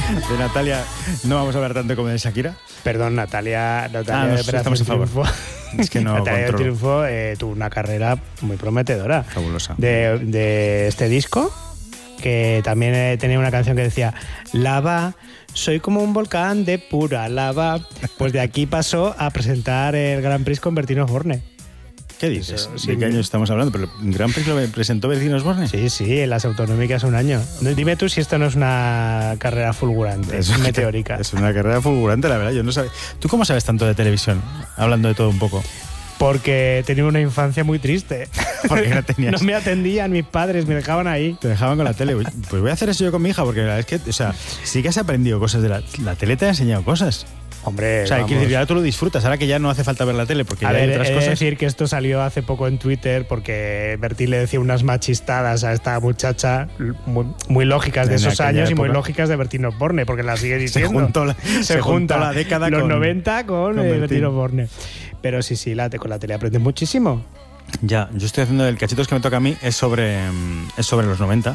De Natalia no vamos a hablar tanto como de Shakira. Perdón, Natalia de estamos a favor. Es que no Natalia de controlo. Triunfo tuvo una carrera muy prometedora. Fabulosa. De este disco, que también tenía una canción que decía lava, soy como un volcán de pura lava. Pues de aquí pasó a presentar el Grand Prix con Bertín Osborne. ¿Qué dices? Eso, ¿De sí. qué año estamos hablando? ¿Pero el Grand Prix lo presentó Bertín Osborne? Sí, en las autonómicas un año. Dime tú si esto no es una carrera fulgurante, meteórica. Es una carrera fulgurante, la verdad. Yo no sabía. ¿Tú cómo sabes tanto de televisión? Hablando de todo un poco. Porque tenía una infancia muy triste. Porque no tenías. No me atendían mis padres, me dejaban ahí. Te dejaban con la tele. Pues voy a hacer eso yo con mi hija, porque la verdad es que, o sea, sí que has aprendido cosas de la tele, te ha enseñado cosas. Hombre, O sea, quiero decir, ahora tú lo disfrutas, ahora que ya no hace falta ver la tele, porque ya hay otras he de cosas. decir que esto salió hace poco en Twitter porque Bertín le decía unas machistadas a esta muchacha muy lógicas de En esos aquella años y muy época. lógicas de Bertín Osborne, porque la sigue diciendo. Se juntó la década los con 90 con Bertín. Bertín Osborne. Pero sí, con la tele aprendes muchísimo. Ya, yo estoy haciendo el cachitos que me toca a mí, es sobre los 90.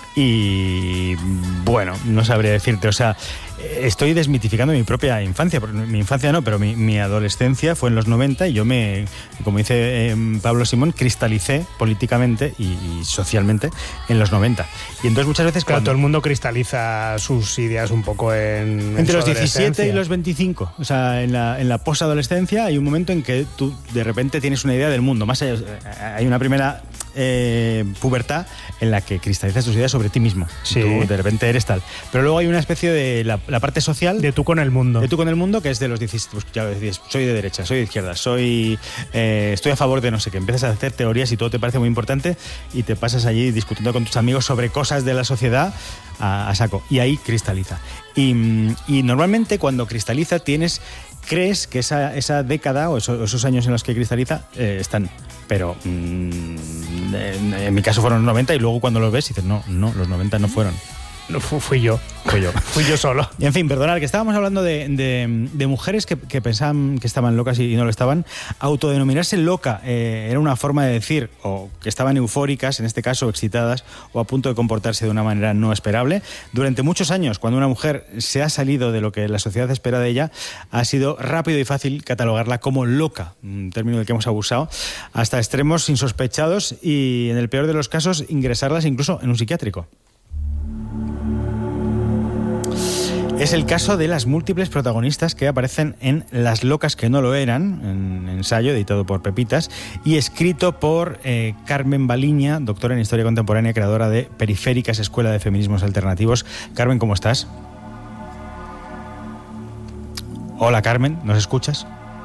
Y bueno, no sabría decirte, o sea, estoy desmitificando mi propia infancia, mi infancia no, pero mi adolescencia fue en los 90 y yo como dice Pablo Simón, cristalicé políticamente y socialmente en los 90. Y entonces muchas veces Claro, todo el mundo cristaliza sus ideas un poco entre los 17 y los 25, o sea, en la posadolescencia hay un momento en que tú de repente tienes una idea del mundo, más allá, hay una primera pubertad en la que cristalizas tus ideas sobre ti mismo. Sí. Tú de repente eres tal. Pero luego hay una especie de la parte social. De tú con el mundo. De tú con el mundo, que es de los 17. Pues ya lo decís, soy de derecha, soy de izquierda, estoy a favor de no sé qué. Empiezas a hacer teorías y todo te parece muy importante y te pasas allí discutiendo con tus amigos sobre cosas de la sociedad a saco. Y ahí cristaliza. Y normalmente cuando cristaliza crees que esa década o esos años en los que cristaliza están. Pero en mi caso fueron los 90 y luego cuando los ves dices, no, los 90 no fueron. No, fui yo. Fui yo solo. Y en fin, perdonad, que estábamos hablando de mujeres que pensaban que estaban locas y no lo estaban. Autodenominarse loca era una forma de decir o que estaban eufóricas, en este caso excitadas, o a punto de comportarse de una manera no esperable. Durante muchos años, cuando una mujer se ha salido de lo que la sociedad espera de ella, ha sido rápido y fácil catalogarla como loca, un término del que hemos abusado, hasta extremos insospechados y, en el peor de los casos, ingresarlas incluso en un psiquiátrico. Es el caso de las múltiples protagonistas que aparecen en Las locas que no lo eran, en ensayo editado por Pepitas y escrito por Carmen Baliña, doctora en Historia Contemporánea, creadora de Periféricas, Escuela de Feminismos Alternativos. Carmen, ¿cómo estás? Hola, Carmen, ¿nos escuchas?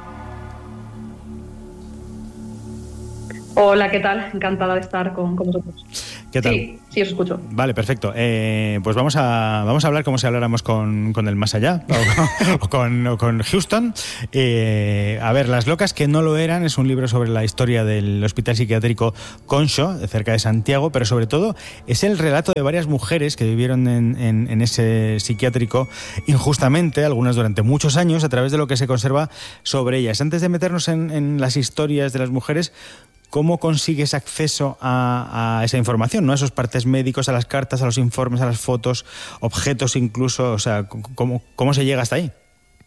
Hola, ¿qué tal? Encantada de estar con vosotros. ¿Qué tal? Sí, os escucho. Vale, perfecto. Pues vamos a hablar como si habláramos con el más allá o con Houston. A ver, Las locas que no lo eran es un libro sobre la historia del hospital psiquiátrico Conxo, cerca de Santiago, pero sobre todo es el relato de varias mujeres que vivieron en ese psiquiátrico injustamente, algunas durante muchos años, a través de lo que se conserva sobre ellas. Antes de meternos en las historias de las mujeres, ¿cómo consigues acceso a esa información, ¿no? A esos partes médicos, a las cartas, a los informes, a las fotos, objetos incluso? O sea, ¿cómo se llega hasta ahí?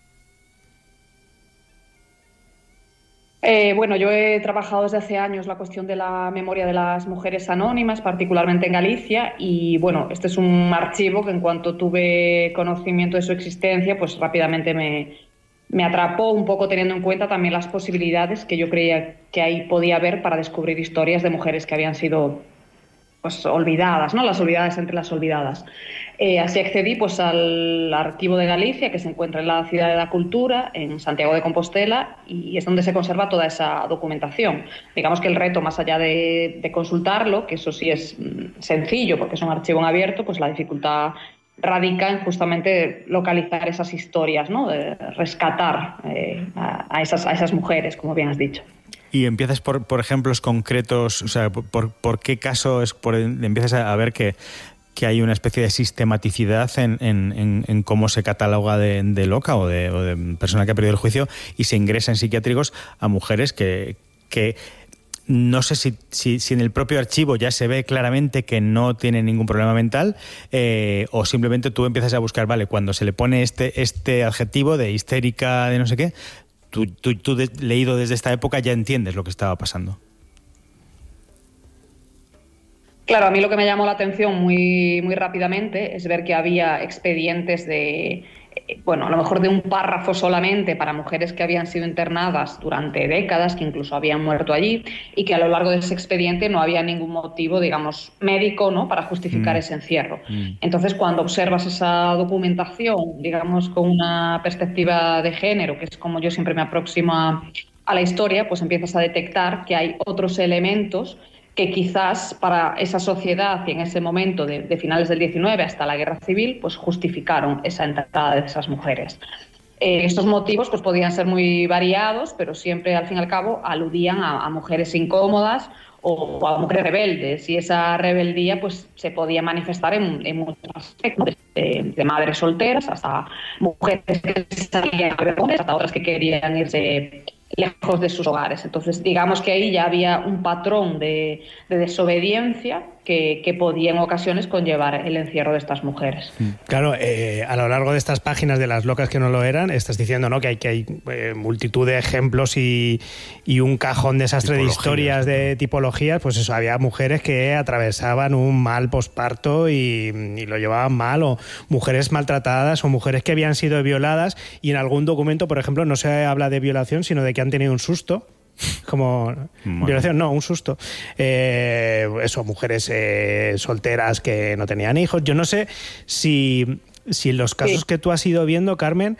Bueno, yo he trabajado desde hace años la cuestión de la memoria de las mujeres anónimas, particularmente en Galicia, y bueno, este es un archivo que en cuanto tuve conocimiento de su existencia, pues rápidamente me atrapó, un poco teniendo en cuenta también las posibilidades que yo creía que ahí podía haber para descubrir historias de mujeres que habían sido pues olvidadas, ¿no? Las olvidadas entre las olvidadas. Así accedí pues al Archivo de Galicia, que se encuentra en la Ciudad de la Cultura, en Santiago de Compostela, y es donde se conserva toda esa documentación. Digamos que el reto, más allá de consultarlo, que eso sí es sencillo porque es un archivo en abierto, pues la dificultad radica en justamente localizar esas historias, ¿no? De rescatar a esas mujeres, como bien has dicho. Y empiezas por ejemplos concretos, o sea, por qué caso empiezas a ver que hay una especie de sistematicidad en cómo se cataloga de loca o de persona que ha perdido el juicio y se ingresa en psiquiátricos a mujeres que no sé si en el propio archivo ya se ve claramente que no tiene ningún problema mental, o simplemente tú empiezas a buscar, vale, cuando se le pone este adjetivo de histérica, de no sé qué, tú leído desde esta época ya entiendes lo que estaba pasando. Claro, a mí lo que me llamó la atención muy, muy rápidamente es ver que había expedientes de, bueno, a lo mejor de un párrafo solamente para mujeres que habían sido internadas durante décadas, que incluso habían muerto allí, y que a lo largo de ese expediente no había ningún motivo, digamos, médico, ¿no?, para justificar ese encierro. Entonces, cuando observas esa documentación, digamos, con una perspectiva de género, que es como yo siempre me aproximo a la historia, pues empiezas a detectar que hay otros elementos que quizás para esa sociedad y en ese momento de finales del 19 hasta la Guerra Civil, pues justificaron esa entrada de esas mujeres. Estos motivos pues podían ser muy variados, pero siempre al fin y al cabo aludían a mujeres incómodas o a mujeres rebeldes, y esa rebeldía pues se podía manifestar en muchos aspectos, de madres solteras hasta mujeres que salían a vergones, hasta otras que querían irse lejos de sus hogares. Entonces, digamos que ahí ya había un patrón de desobediencia que podía en ocasiones conllevar el encierro de estas mujeres. Claro, a lo largo de estas páginas de las locas que no lo eran, estás diciendo, ¿no?, que hay multitud de ejemplos y un cajón desastre de historias, de tipologías. Pues eso, había mujeres que atravesaban un mal posparto y lo llevaban mal, o mujeres maltratadas, o mujeres que habían sido violadas, y en algún documento, por ejemplo, no se habla de violación, sino de que han tenido un susto. Como violación, no, un susto. Eso, mujeres solteras que no tenían hijos. Yo no sé si en los casos que tú has ido viendo, Carmen,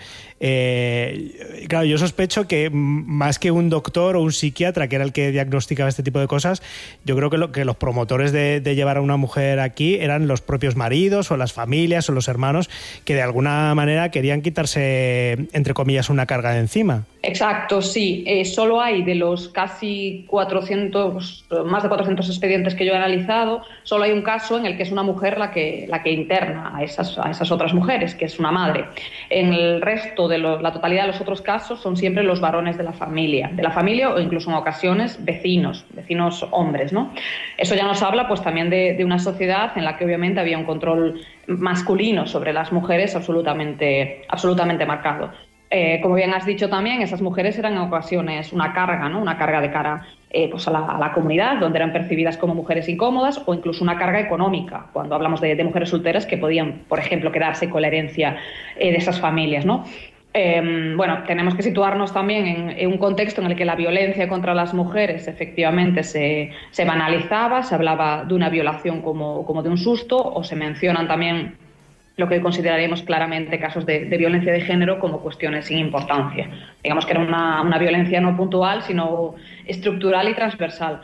claro, yo sospecho que más que un doctor o un psiquiatra, que era el que diagnosticaba este tipo de cosas, yo creo que los promotores de llevar a una mujer aquí eran los propios maridos o las familias o los hermanos, que de alguna manera querían quitarse, entre comillas, una carga de encima. Exacto, sí. Solo hay de los casi 400, más de 400 expedientes que yo he analizado, solo hay un caso en el que es una mujer la que interna a esas otras mujeres, que es una madre. En el resto de la totalidad de los otros casos son siempre los varones de la familia o incluso en ocasiones vecinos hombres, ¿no? Eso ya nos habla pues también de una sociedad en la que obviamente había un control masculino sobre las mujeres absolutamente marcado. Como bien has dicho también, esas mujeres eran en ocasiones una carga, ¿no?, una carga de cara pues a la comunidad, donde eran percibidas como mujeres incómodas, o incluso una carga económica, cuando hablamos de mujeres solteras que podían, por ejemplo, quedarse con la herencia de esas familias, ¿no? Bueno, tenemos que situarnos también en un contexto en el que la violencia contra las mujeres efectivamente se banalizaba, se hablaba de una violación como de un susto, o se mencionan también lo que consideraríamos claramente casos de violencia de género como cuestiones sin importancia. Digamos que era una violencia no puntual, sino estructural y transversal.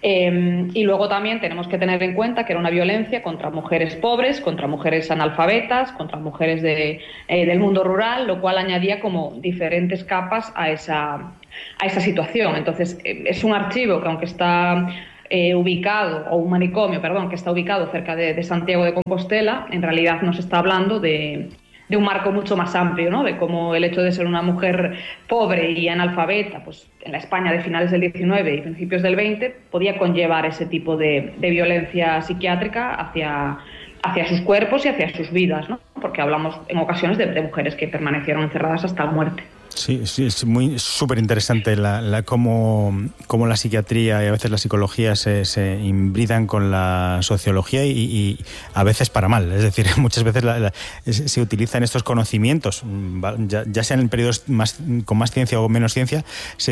Y luego también tenemos que tener en cuenta que era una violencia contra mujeres pobres, contra mujeres analfabetas, contra mujeres del mundo rural, lo cual añadía como diferentes capas a esa situación. Entonces, es un archivo que, aunque está ubicado, o un manicomio, perdón, que está ubicado cerca de Santiago de Compostela, en realidad nos está hablando de un marco mucho más amplio, ¿no?, de cómo el hecho de ser una mujer pobre y analfabeta, pues en la España de finales del 19 y principios del 20, podía conllevar ese tipo de violencia psiquiátrica hacia sus cuerpos y hacia sus vidas, ¿no?, porque hablamos en ocasiones de mujeres que permanecieron encerradas hasta la muerte. Sí, es muy súper interesante cómo la psiquiatría y a veces la psicología se imbridan con la sociología y a veces para mal. Es decir, muchas veces se utilizan estos conocimientos, ya sean en periodos con más ciencia o menos ciencia,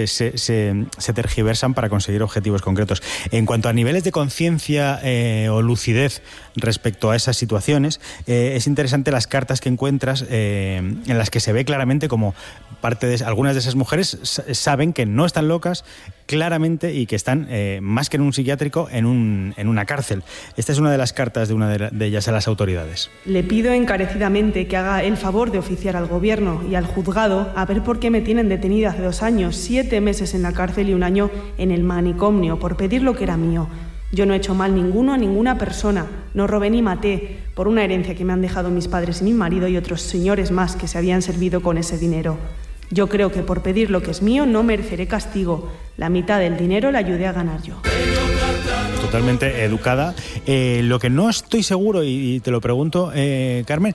se tergiversan para conseguir objetivos concretos. En cuanto a niveles de conciencia o lucidez respecto a esas situaciones, es interesante las cartas que encuentras en las que se ve claramente como algunas de esas mujeres saben que no están locas claramente y que están más que en un psiquiátrico en una cárcel. Esta es una de las cartas de una de ellas a las autoridades. Le pido encarecidamente que haga el favor de oficiar al gobierno y al juzgado a ver por qué me tienen detenida hace 2 años, 7 meses en la cárcel y 1 año en el manicomio por pedir lo que era mío. Yo no he hecho mal ninguno a ninguna persona, no robé ni maté por una herencia que me han dejado mis padres y mi marido y otros señores más que se habían servido con ese dinero. Yo creo que por pedir lo que es mío no mereceré castigo. La mitad del dinero la ayudé a ganar yo. Totalmente educada. Lo que no estoy seguro, y te lo pregunto, Carmen,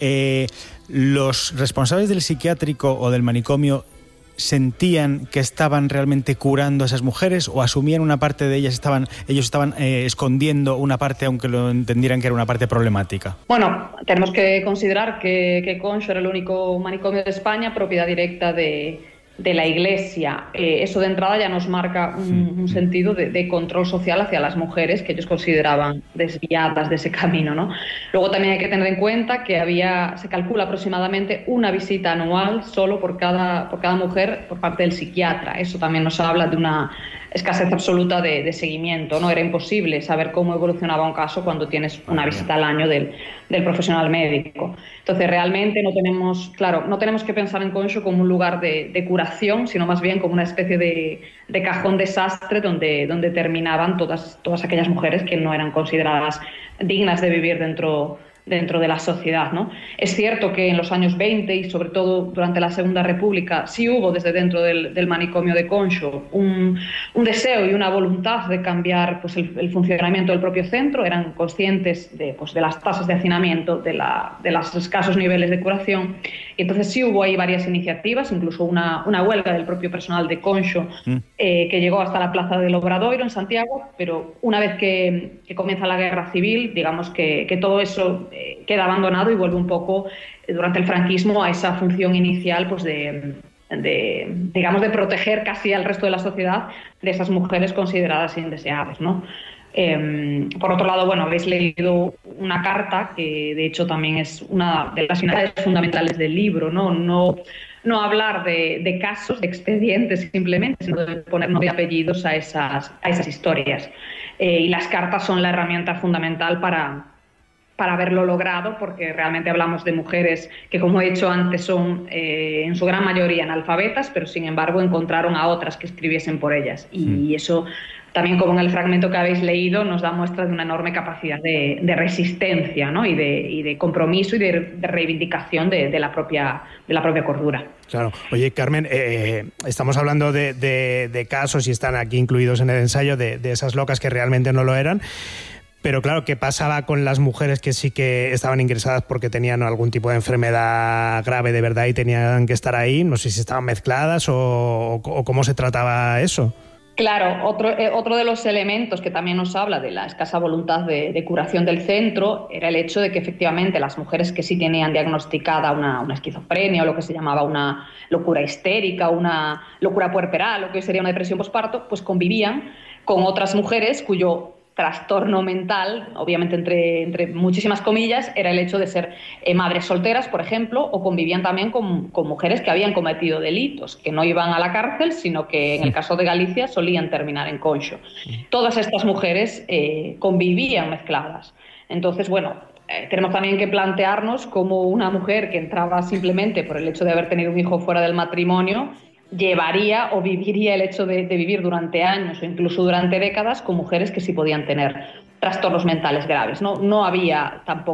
¿los responsables del psiquiátrico o del manicomio sentían que estaban realmente curando a esas mujeres o asumían una parte de ellas, ellos estaban escondiendo una parte aunque lo entendieran que era una parte problemática? Bueno, tenemos que considerar que Conxo era el único manicomio de España, propiedad directa de la Iglesia. Eso de entrada ya nos marca un sentido de control social hacia las mujeres que ellos consideraban desviadas de ese camino, ¿no? Luego también hay que tener en cuenta que se calcula aproximadamente una visita anual solo por cada mujer por parte del psiquiatra. Eso también nos habla de una escasez absoluta de seguimiento, ¿no? Era imposible saber cómo evolucionaba un caso cuando tienes una visita al año del profesional médico. Entonces, realmente no tenemos que pensar en Conxo como un lugar de curación, sino más bien como una especie de cajón desastre donde terminaban todas aquellas mujeres que no eran consideradas dignas de vivir dentro de la sociedad, ¿no? Es cierto que en los años 20 y sobre todo durante la Segunda República sí hubo desde dentro del manicomio de Conxo un deseo y una voluntad de cambiar pues, el funcionamiento del propio centro. Eran conscientes de las tasas de hacinamiento, de los escasos niveles de curación, y entonces sí hubo ahí varias iniciativas, incluso una huelga del propio personal de Conxo que llegó hasta la Plaza del Obradoiro en Santiago, pero una vez que comienza la Guerra Civil, digamos que todo eso queda abandonado y vuelve un poco durante el franquismo a esa función inicial pues de proteger casi al resto de la sociedad de esas mujeres consideradas indeseables, ¿no? Por otro lado, bueno, habéis leído una carta que de hecho también es una de las finalidades fundamentales del libro, no hablar de casos, de expedientes simplemente, sino de poner nombre y apellidos a esas historias. Y las cartas son la herramienta fundamental para haberlo logrado, porque realmente hablamos de mujeres que, como he dicho antes, son en su gran mayoría analfabetas, pero sin embargo encontraron a otras que escribiesen por ellas. Y eso también, como en el fragmento que habéis leído, nos da muestra de una enorme capacidad de resistencia, ¿no? y de compromiso y de reivindicación de la propia cordura. Claro. Oye, Carmen, estamos hablando de casos, y están aquí incluidos en el ensayo, de esas locas que realmente no lo eran. Pero claro, ¿qué pasaba con las mujeres que sí que estaban ingresadas porque tenían algún tipo de enfermedad grave de verdad y tenían que estar ahí? No sé si estaban mezcladas o cómo se trataba eso. Claro, otro de los elementos que también nos habla de la escasa voluntad de curación del centro era el hecho de que efectivamente las mujeres que sí tenían diagnosticada una esquizofrenia o lo que se llamaba una locura histérica, una locura puerperal, lo que sería una depresión posparto, pues convivían con otras mujeres cuyo trastorno mental, obviamente entre muchísimas comillas, era el hecho de ser madres solteras, por ejemplo, o convivían también con mujeres que habían cometido delitos, que no iban a la cárcel, sino que en el caso de Galicia solían terminar en Conxo. Todas estas mujeres convivían mezcladas. Entonces, bueno, tenemos también que plantearnos cómo una mujer que entraba simplemente por el hecho de haber tenido un hijo fuera del matrimonio llevaría o viviría el hecho de vivir durante años o incluso durante décadas con mujeres que sí podían tener trastornos mentales graves, ¿no? No había tampoco